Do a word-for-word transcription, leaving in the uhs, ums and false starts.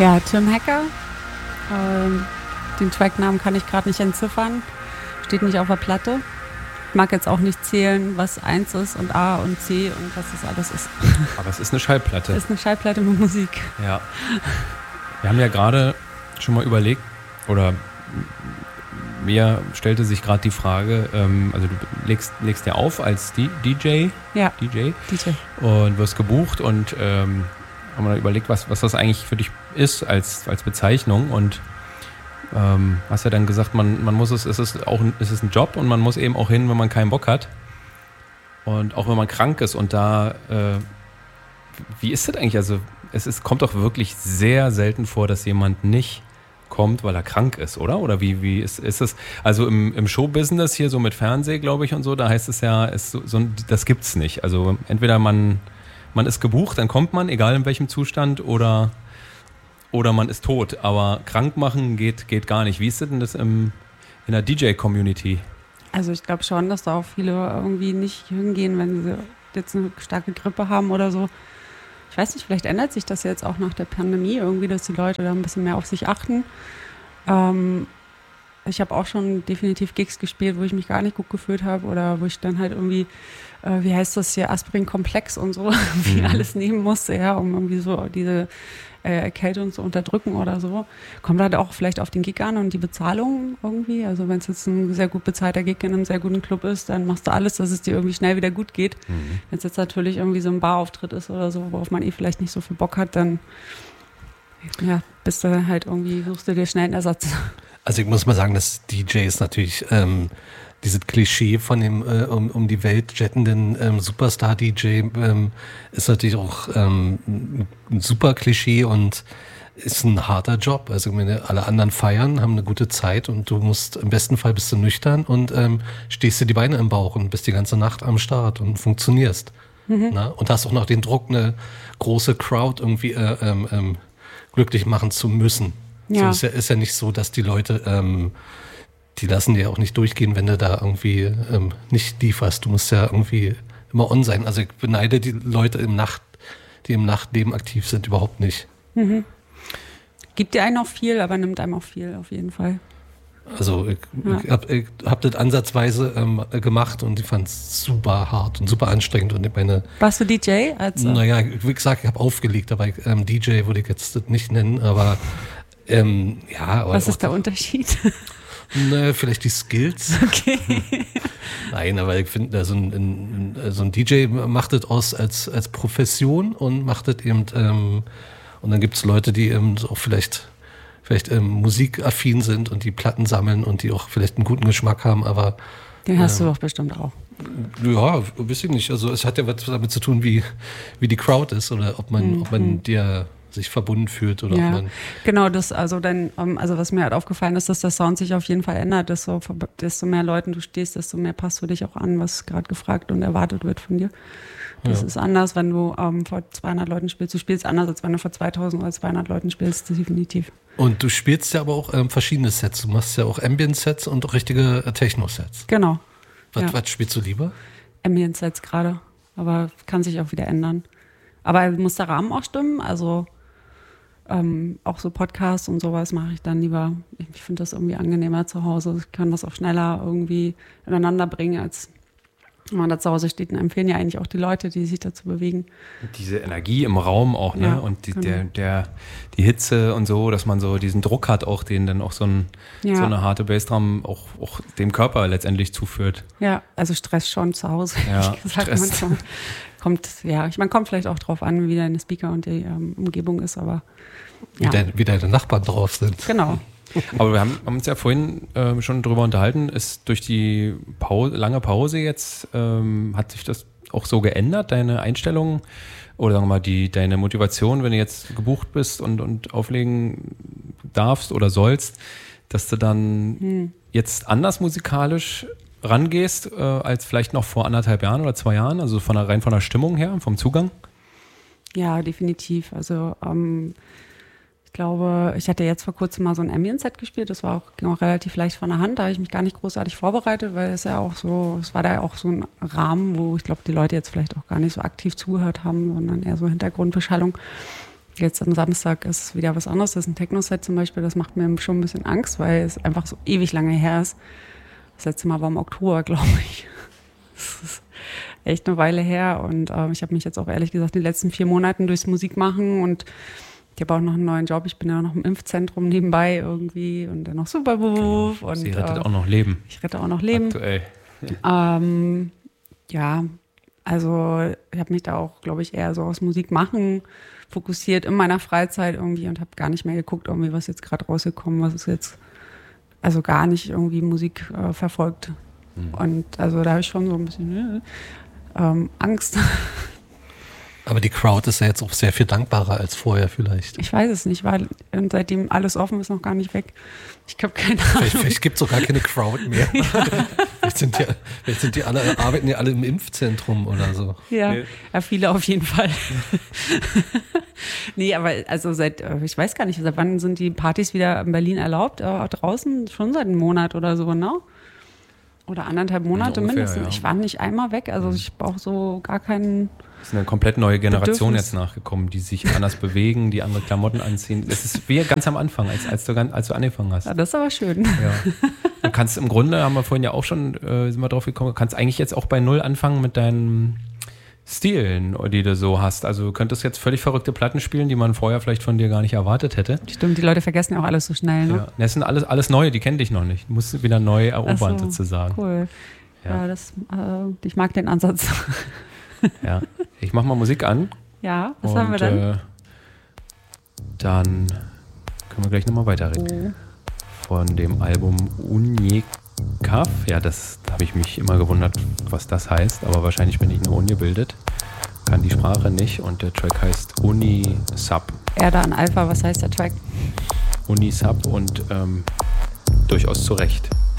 Ja, Tim Hacker. Ähm, den Tracknamen kann ich gerade nicht entziffern. Steht nicht auf der Platte. Ich mag jetzt auch nicht zählen, was eins ist und A und C und was das alles ist. Aber es ist eine Schallplatte. Es ist eine Schallplatte mit Musik. Ja. Wir haben ja gerade schon mal überlegt, oder mir stellte sich gerade die Frage, ähm, also du legst, legst ja auf als D J, Ja, D J, D J. und wirst gebucht und ähm, haben wir überlegt, was, was das eigentlich für dich ist als, als Bezeichnung, und ähm, hast ja dann gesagt, man, man muss es, es ist auch ein, es ist ein Job und man muss eben auch hin, wenn man keinen Bock hat und auch wenn man krank ist, und da äh, wie ist das eigentlich? Also es ist, kommt doch wirklich sehr selten vor, dass jemand nicht kommt, weil er krank ist, oder? Oder wie, wie ist, ist es? Also im, im Showbusiness hier so mit Fernseh, glaube ich, und so, da heißt es ja, es so, so, das gibt's nicht. Also entweder man, man ist gebucht, dann kommt man, egal in welchem Zustand, oder, oder man ist tot. Aber krank machen geht, geht gar nicht. Wie ist denn das im, in der D J-Community? Also ich glaube schon, dass da auch viele irgendwie nicht hingehen, wenn sie jetzt eine starke Grippe haben oder so. Ich weiß nicht, vielleicht ändert sich das jetzt auch nach der Pandemie irgendwie, dass die Leute da ein bisschen mehr auf sich achten. Ähm, ich habe auch schon definitiv Gigs gespielt, wo ich mich gar nicht gut gefühlt habe oder wo ich dann halt irgendwie, äh, wie heißt das hier, Aspirin-Komplex und so, wie Mhm. alles nehmen musste, ja, um irgendwie so diese äh, Erkältung zu unterdrücken oder so. Kommt halt auch vielleicht auf den Gig an und die Bezahlung irgendwie. Also wenn es jetzt ein sehr gut bezahlter Gig in einem sehr guten Club ist, dann machst du alles, dass es dir irgendwie schnell wieder gut geht. Mhm. Wenn es jetzt natürlich irgendwie so ein Barauftritt ist oder so, worauf man eh vielleicht nicht so viel Bock hat, dann ja, bist du halt irgendwie, suchst du dir schnell einen Ersatz. Also ich muss mal sagen, dass D Js natürlich ähm, dieses Klischee von dem äh, um, um die Welt jettenden ähm, Superstar-D J ähm, ist natürlich auch ähm, ein super Klischee und ist ein harter Job. Also ich meine, alle anderen feiern, haben eine gute Zeit und du musst, im besten Fall bist du nüchtern und ähm, stehst dir die Beine im Bauch und bist die ganze Nacht am Start und funktionierst. Mhm. Na? Und hast auch noch den Druck, eine große Crowd irgendwie äh, ähm, ähm, glücklich machen zu müssen. Ja. So ist ja, ist ja nicht so, dass die Leute, ähm, die lassen dir auch nicht durchgehen, wenn du da irgendwie ähm, nicht lieferst. Du musst ja irgendwie immer on sein. Also ich beneide die Leute im Nacht, die im Nachtleben aktiv sind, überhaupt nicht. Mhm. Gibt dir einen auch viel, aber nimmt einem auch viel, auf jeden Fall. Also ich, Ja. ich habe hab das ansatzweise ähm, gemacht und ich fand es super hart und super anstrengend. Und ich meine, Warst du D J? Also, naja, wie gesagt, ich habe aufgelegt, aber ähm, D J würde ich jetzt das nicht nennen, aber ähm, ja. Aber was auch ist der doch- Unterschied? Ne, vielleicht die Skills. Okay. Nein, aber ich finde, so ein, ein, so ein D J macht das aus als, als Profession und macht das eben, ähm, und dann gibt es Leute, die eben auch vielleicht, vielleicht ähm, musikaffin sind und die Platten sammeln und die auch vielleicht einen guten Geschmack haben, aber Den hast du doch bestimmt auch. ja, weiß ich nicht. Also es hat ja was damit zu tun, wie, wie die Crowd ist oder ob man, Mhm. ob man dir sich verbunden fühlt oder Ja, ob man. genau, das, also dann, ähm, also was mir halt aufgefallen ist, dass der Sound sich auf jeden Fall ändert, desto, desto mehr Leuten du stehst, desto mehr passt du dich auch an, was gerade gefragt und erwartet wird von dir. Das Ja. ist anders, wenn du ähm, vor zweihundert Leuten spielst. Du spielst anders, als wenn du vor zweitausend oder zweihundert Leuten spielst, definitiv. Und du spielst ja aber auch ähm, verschiedene Sets. Du machst ja auch Ambient-Sets und auch richtige äh, Techno-Sets. Genau. Was, Ja. was spielst du lieber? Ambient-Sets gerade, aber kann sich auch wieder ändern. Aber muss der Rahmen auch stimmen, also ähm, auch so Podcasts und sowas mache ich dann lieber. Ich finde das irgendwie angenehmer zu Hause. Ich kann das auch schneller irgendwie ineinander bringen, als wenn man da zu Hause steht. Und empfehlen ja eigentlich auch die Leute, die sich dazu bewegen. Diese Energie im Raum auch, ne? Ja, Und die, genau. der, der, die Hitze und so, dass man so diesen Druck hat, auch den dann auch so, ein, Ja. so eine harte Bassdrum auch, auch dem Körper letztendlich zuführt. Ja, also Stress schon zu Hause. Ja, ehrlich gesagt, Stress. manchmal. Kommt, ja, ich meine, kommt vielleicht auch drauf an, wie deine Speaker und die ähm, Umgebung ist, aber Wie, ja, dein, wie deine Nachbarn drauf sind. genau. Aber wir haben, haben uns ja vorhin ähm, schon drüber unterhalten, ist durch die Pause, lange Pause jetzt, ähm, hat sich das auch so geändert, deine Einstellung oder sagen wir mal, die, deine Motivation, wenn du jetzt gebucht bist und, und auflegen darfst oder sollst, dass du dann Hm. jetzt anders musikalisch rangehst, äh, als vielleicht noch vor anderthalb Jahren oder zwei Jahren, also von der, rein von der Stimmung her, vom Zugang? Ja, definitiv. Also ähm, ich glaube, ich hatte jetzt vor kurzem mal so ein Ambient-Set gespielt. Das war auch, ging auch relativ leicht von der Hand. Da habe ich mich gar nicht großartig vorbereitet, weil es ja auch so, es war da auch so ein Rahmen, wo ich glaube, die Leute jetzt vielleicht auch gar nicht so aktiv zugehört haben, sondern eher so Hintergrundbeschallung. Jetzt am Samstag ist es wieder was anderes. Das ist ein Techno-Set zum Beispiel. Das macht mir schon ein bisschen Angst, weil es einfach so ewig lange her ist. Das letzte Mal war im Oktober, glaube ich. Das ist echt eine Weile her. Und äh, ich habe mich jetzt auch ehrlich gesagt die letzten vier Monate durchs Musikmachen und ich habe auch noch einen neuen Job. Ich bin ja noch im Impfzentrum nebenbei irgendwie und dann noch Superberuf. Genau. Und, Sie rettet äh, auch noch Leben. Ich rette auch noch Leben. Aktuell. Ähm, ja, also ich habe mich da auch, glaube ich, eher so aufs Musikmachen fokussiert in meiner Freizeit irgendwie und habe gar nicht mehr geguckt, irgendwie, was jetzt gerade rausgekommen, was ist jetzt, also gar nicht irgendwie Musik äh, verfolgt. Mhm. Und also da habe ich schon so ein bisschen äh, ähm, Angst. Aber die Crowd ist ja jetzt auch sehr viel dankbarer als vorher vielleicht. Ich weiß es nicht, weil seitdem alles offen ist, noch gar nicht weg. Ich habe keine Ahnung. Vielleicht, vielleicht gibt es auch gar keine Crowd mehr. Ja. vielleicht, sind die, vielleicht sind die alle, arbeiten die alle im Impfzentrum oder so. Ja, nee. ja viele auf jeden Fall. Nee, aber also seit, ich weiß gar nicht, seit wann sind die Partys wieder in Berlin erlaubt? Äh, draußen schon seit einem Monat oder so, ne? Oder anderthalb Monate ungefähr, mindestens. ja. Ich war nicht einmal weg, also ich brauche so gar keinen. Es ist eine komplett neue Generation Bedürfnis. jetzt nachgekommen, die sich anders bewegen, die andere Klamotten anziehen. Es ist wie ganz am Anfang, als, als, du, als du angefangen hast. Ja, das ist aber schön. Ja. Du kannst im Grunde, haben wir vorhin ja auch schon, äh, sind wir drauf gekommen, du kannst eigentlich jetzt auch bei Null anfangen mit deinen Stilen, die du so hast. Also du könntest jetzt völlig verrückte Platten spielen, die man vorher vielleicht von dir gar nicht erwartet hätte. Stimmt, die Leute vergessen ja auch alles so schnell, ne? Ja. Das sind alles, alles Neue, die kennen dich noch nicht. Du musst wieder neu erobern, so, sozusagen. Cool. Ja, Ja. das, äh, ich mag den Ansatz. Ja. Ich mach mal Musik an. Ja, was und, haben wir dann? Äh, dann können wir gleich nochmal weiterreden. Oh. Von dem Album Unikaf. Ja, das da habe ich mich immer gewundert, was das heißt, aber wahrscheinlich bin ich nur ungebildet. Kann die Sprache nicht und der Track heißt Unisub. Erde an Alpha, was heißt der Track? Unisub und ähm, durchaus zu Recht.